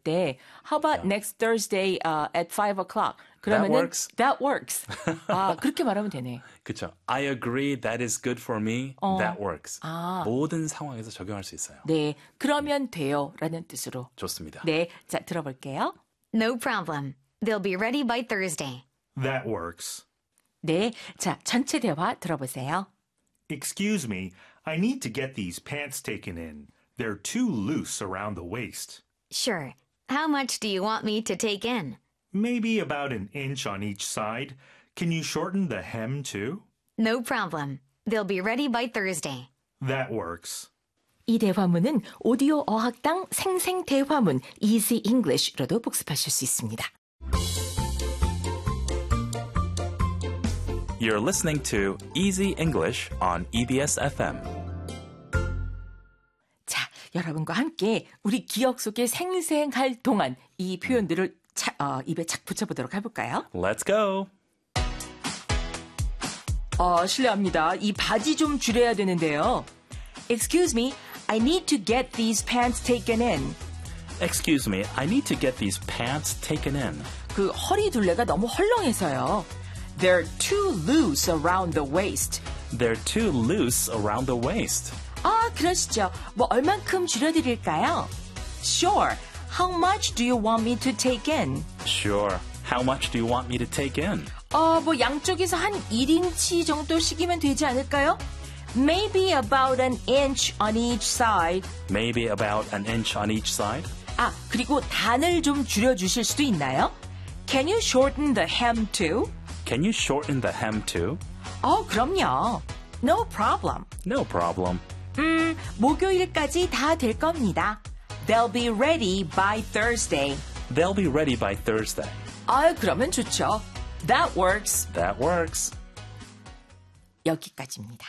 때 How about next Thursday at 5 o'clock? 그러면은 That works. That works. 아, 그렇게 말하면 되네. 그렇죠. I agree. That is good for me. That works. 모든 상황에서 적용할 수 있어요. 네, 그러면 돼요 라는 뜻으로. 좋습니다. 네, 자 들어볼게요. No problem. They'll be ready by Thursday. That works. 네, 자 전체 대화 들어보세요. Excuse me, I need to get these pants taken in. They're too loose around the waist. Sure. How much do you want me to take in? Maybe about an inch on each side. Can you shorten the hem too? No problem. They'll be ready by Thursday. That works. 이 대화문은 오디오 어학당 생생 대화문 Easy English로도 복습하실 수 있습니다. You're listening to Easy English on EBS FM. 자, 여러분과 함께 우리 기억 속에 생생할 동안 이 표현들을 입에 착 붙여보도록 해볼까요? Let's go. 실례합니다. 이 바지 좀 줄여야 되는데요. Excuse me, I need to get these pants taken in. Excuse me, I need to get these pants taken in. 그 허리 둘레가 너무 헐렁해서요. They're too loose around the waist. They're too loose around the waist. 아, 그러시죠. 뭐 얼만큼 줄여드릴까요? Sure. How much do you want me to take in? Sure. How much do you want me to take in? 뭐 양쪽에서 한 1인치 정도씩이면 되지 않을까요? Maybe about an inch on each side. Maybe about an inch on each side. 아, 그리고 단을 좀 줄여주실 수도 있나요? Can you shorten the hem too? Can you shorten the hem too? 그럼요. No problem. No problem. 목요일까지 다 될 겁니다. They'll be ready by Thursday. They'll be ready by Thursday. 그러면 좋죠. That works. That works. 여기까지입니다.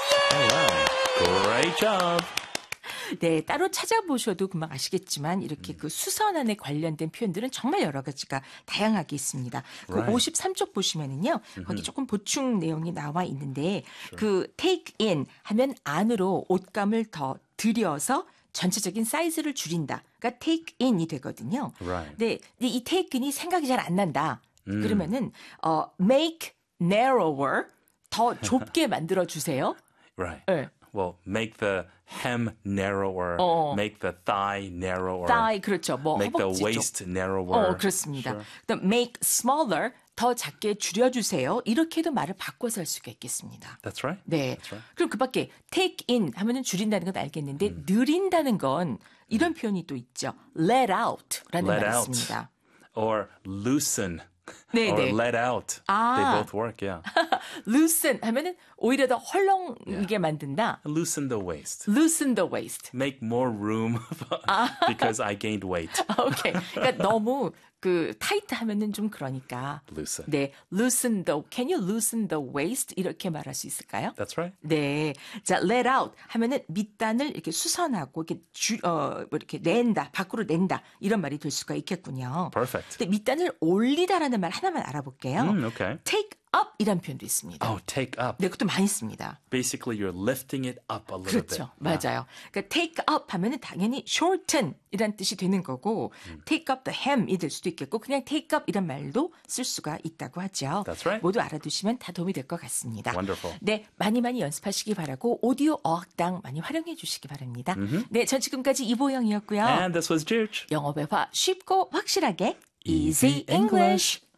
Hello. Great job. 네, 따로 찾아보셔도 금방 아시겠지만 이렇게 그 수선안에 관련된 표현들은 정말 여러 가지가 다양하게 있습니다. 그 Right. 53쪽 보시면은요. 거기 조금 보충 내용이 나와 있는데 그 take in 하면 안으로 옷감을 더 들여서 전체적인 사이즈를 줄인다. 그러니까 take in이 되거든요. Right. 네, 근데 이 take in이 생각이 잘 안 난다. 그러면은 make narrower 더 좁게 만들어 주세요. Right. 네. Well, make the hem narrower. Make the thigh narrower. thigh 그렇죠. 뭐 Make the 허벅지 쪽. waist narrower. 그렇습니다. Sure. 그다음 make smaller 더 작게 줄여주세요. 이렇게도 말을 바꿔서 할 수가 있겠습니다. That's right. 네. That's right. 그럼 그 밖에 take in 하면은 줄인다는 건 알겠는데 느린다는 건 이런 표현이 또 있죠. let out라는 Let 말이 out. 있습니다. Or loosen. 네, or 네. let out. They both work, yeah. loosen 하면은 오히려 더 헐렁이게 만든다. Loosen the waist. loosen the waist. Make more room because I gained weight. 오케이. 그러니까 너무 그 타이트 하면은 좀 그러니까. Loosen. 네, loosen the. Can you loosen the waist? 이렇게 말할 수 있을까요? That's right. 네, 자 let out 하면은 밑단을 이렇게 수선하고 이렇게 뭐 이렇게 낸다, 밖으로 낸다 이런 말이 될 수가 있겠군요. Perfect. 근데 밑단을 올리다라는 말 하나만 알아볼게요. Okay. Take up 이란 표현도 있습니다. Oh, take up. 네, 그것도 많이 씁니다. Basically, you're lifting it up a little 그렇죠, bit. 맞아요. 그러니까 take up 하면은 당연히 shorten 이란 뜻이 되는 거고, take up the hem이 될 수도 있겠고, 그냥 take up 이란 말도 쓸 수가 있다고 하죠. That's right. 모두 알아두시면 다 도움이 될 것 같습니다. Wonderful. 네, 많이 연습하시기 바라고 오디오 어학당 많이 활용해 주시기 바랍니다. 네, 전 지금까지 이보영이었고요. And this was Juge. 영어 배화 쉽고 확실하게 Easy English.